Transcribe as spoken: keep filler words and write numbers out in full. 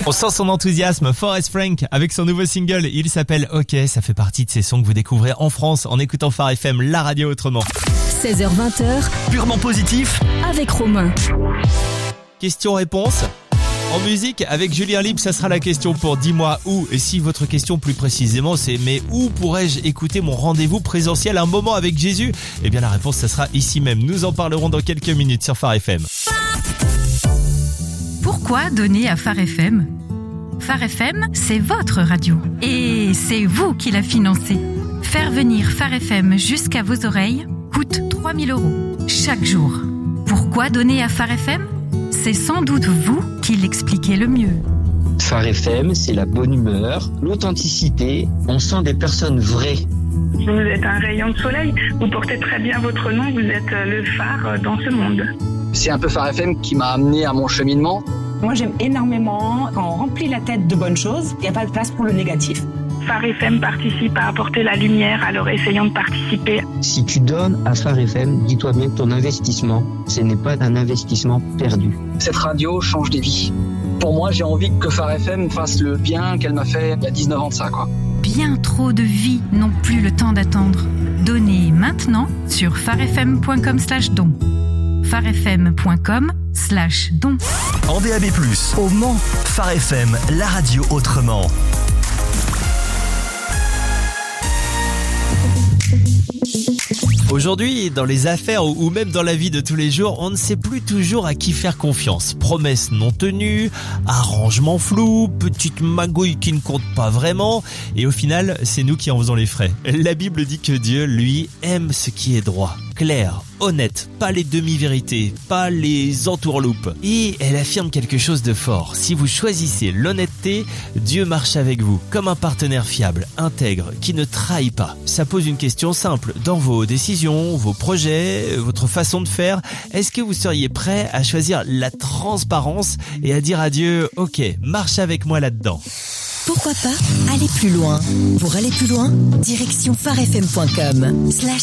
On sent son enthousiasme, Forest Frank, avec son nouveau single. Il s'appelle OK, ça fait partie de ces sons que vous découvrez en France en écoutant Phare F M, la radio autrement. seize heures vingt, purement positif avec Romain. Question-réponse. En musique, avec Julien Libre, ça sera la question pour Dis-moi où. Et si votre question plus précisément c'est mais où pourrais-je écouter mon rendez-vous présentiel, un moment avec Jésus? Eh bien la réponse, ça sera ici même. Nous en parlerons dans quelques minutes sur Phare F M. Pourquoi donner à Phare F M? Phare F M, c'est votre radio. Et c'est vous qui la financez. Faire venir Phare F M jusqu'à vos oreilles coûte trois mille euros chaque jour. Pourquoi donner à Phare F M? C'est sans doute vous qui l'expliquez le mieux. Phare F M, c'est la bonne humeur, l'authenticité, on sent des personnes vraies. Vous êtes un rayon de soleil, vous portez très bien votre nom, vous êtes le phare dans ce monde. C'est un peu Phare F M qui m'a amené à mon cheminement. Moi j'aime énormément quand on remplit la tête de bonnes choses, il n'y a pas de place pour le négatif. Phare F M participe à apporter la lumière, alors essayons de participer. Si tu donnes à Phare F M, dis-toi bien que ton investissement, ce n'est pas un investissement perdu. Cette radio change des vies. Pour moi, j'ai envie que Phare F M fasse le bien qu'elle m'a fait il y a dix-neuf ans de ça, quoi. Bien trop de vies n'ont plus le temps d'attendre. Donnez maintenant sur pharefm.com slash don. pharefm.com slash don. En D A B plus, au Mans, Phare F M, la radio autrement. Aujourd'hui, dans les affaires ou même dans la vie de tous les jours, on ne sait plus toujours à qui faire confiance. Promesses non tenues, arrangements flous, petites magouilles qui ne comptent pas vraiment. Et au final, c'est nous qui en faisons les frais. La Bible dit que Dieu, lui, aime ce qui est droit, clair, honnête, pas les demi-vérités, pas les entourloupes. Et elle affirme quelque chose de fort. Si vous choisissez l'honnêteté, Dieu marche avec vous, comme un partenaire fiable, intègre, qui ne trahit pas. Ça pose une question simple. Dans vos décisions, vos projets, votre façon de faire, est-ce que vous seriez prêt à choisir la transparence et à dire à Dieu, OK, marche avec moi là-dedans? Pourquoi pas aller plus loin? Pour aller plus loin, direction pharefm point com slash